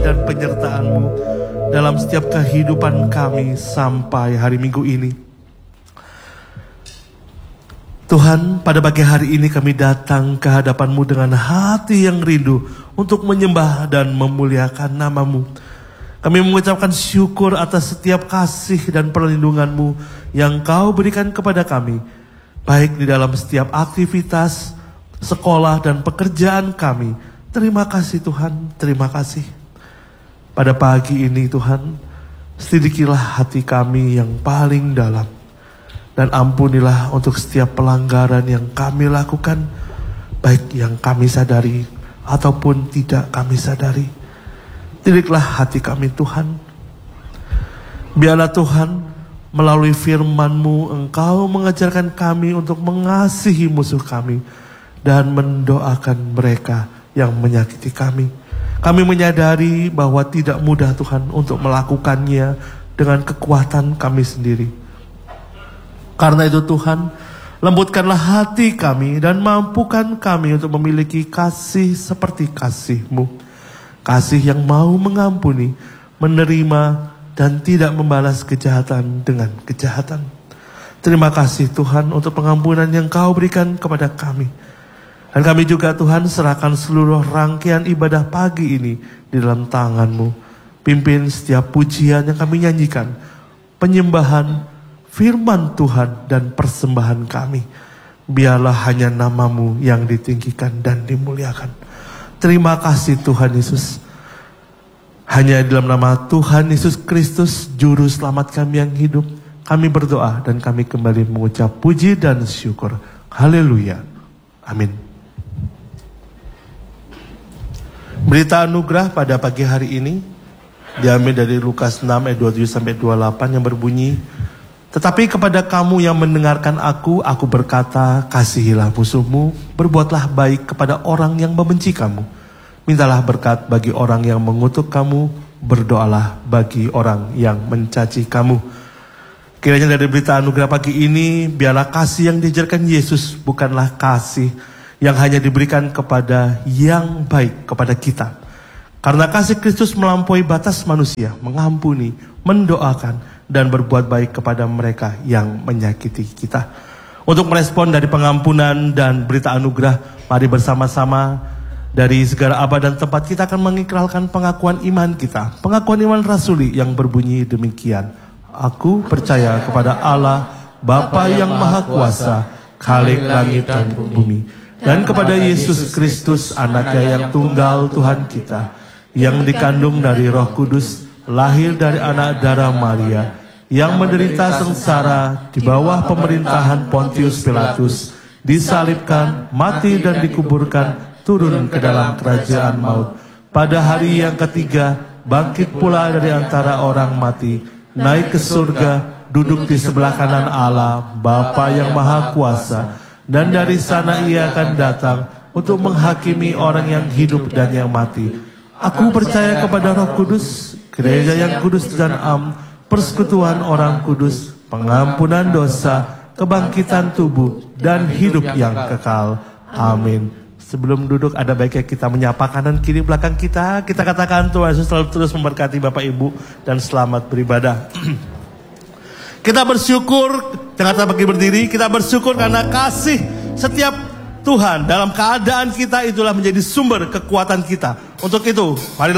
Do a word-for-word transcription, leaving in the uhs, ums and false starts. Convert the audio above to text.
dan penyertaan-Mu dalam setiap kehidupan kami sampai hari Minggu ini. Tuhan, pada pagi hari ini kami datang ke hadapan-Mu dengan hati yang rindu untuk menyembah dan memuliakan nama-Mu. Kami mengucapkan syukur atas setiap kasih dan perlindungan-Mu yang Kau berikan kepada kami, baik di dalam setiap aktivitas, sekolah, dan pekerjaan kami. Terima kasih Tuhan, terima kasih. Pada pagi ini Tuhan, selidikilah hati kami yang paling dalam. Dan ampunilah untuk setiap pelanggaran yang kami lakukan, baik yang kami sadari ataupun tidak kami sadari. Didiklah hati kami Tuhan. Biarlah Tuhan, melalui firman-Mu Engkau mengajarkan kami untuk mengasihi musuh kami dan mendoakan mereka yang menyakiti kami. Kami menyadari bahwa tidak mudah Tuhan untuk melakukannya dengan kekuatan kami sendiri. Karena itu Tuhan, lembutkanlah hati kami dan mampukan kami untuk memiliki kasih seperti kasih-Mu. Kasih yang mau mengampuni, menerima, dan tidak membalas kejahatan dengan kejahatan. Terima kasih Tuhan untuk pengampunan yang Kau berikan kepada kami. Dan kami juga Tuhan serahkan seluruh rangkaian ibadah pagi ini di dalam tangan-Mu. Pimpin setiap pujian yang kami nyanyikan, penyembahan, firman Tuhan, dan persembahan kami. Biarlah hanya nama-Mu yang ditinggikan dan dimuliakan. Terima kasih Tuhan Yesus. Hanya dalam nama Tuhan Yesus Kristus, Juru Selamat kami yang hidup, kami berdoa dan kami kembali mengucap puji dan syukur. Haleluya. Amin. Berita anugerah pada pagi hari ini diambil dari Lukas enam ayat dua puluh tujuh sampai dua puluh delapan yang berbunyi, tetapi kepada kamu yang mendengarkan aku, aku berkata, kasihilah musuhmu, berbuatlah baik kepada orang yang membenci kamu. Mintalah berkat bagi orang yang mengutuk kamu, berdoalah bagi orang yang mencaci kamu. Kiranya dari berita anugerah pagi ini, biarlah kasih yang diajarkan Yesus bukanlah kasih yang hanya diberikan kepada yang baik kepada kita. Karena kasih Kristus melampaui batas manusia, mengampuni, mendoakan, dan berbuat baik kepada mereka yang menyakiti kita. Untuk merespon dari pengampunan dan berita anugerah, mari bersama-sama dari segala abad dan tempat kita akan mengikrarkan pengakuan iman kita. Pengakuan iman rasuli yang berbunyi demikian. Aku percaya kepada Allah, Bapa yang Maha Kuasa, Khalik langit dan bumi, dan kepada Yesus Kristus, Anaknya yang tunggal Tuhan kita, yang dikandung dari Roh Kudus, lahir dari anak darah Maria, yang menderita sengsara di bawah pemerintahan Pontius Pilatus, disalibkan, mati dan dikuburkan, turun ke dalam kerajaan maut. Pada hari yang ketiga, bangkit pula dari antara orang mati, naik ke surga, duduk di sebelah kanan Allah, Bapa yang Maha Kuasa, dan dari sana Ia akan datang untuk menghakimi orang yang hidup dan yang mati. Aku percaya kepada Roh Kudus, gereja yang kudus dan am, persekutuan orang kudus, pengampunan dosa, kebangkitan tubuh, dan hidup yang kekal. Amin. Sebelum duduk, ada baiknya kita menyapa kanan kiri belakang kita. Kita katakan Tuhan Yesus selalu terus memberkati Bapak Ibu dan selamat beribadah. Kita bersyukur, jangan pergi berdiri. Kita bersyukur karena kasih setiap Tuhan dalam keadaan kita itulah menjadi sumber kekuatan kita. Untuk itu, mari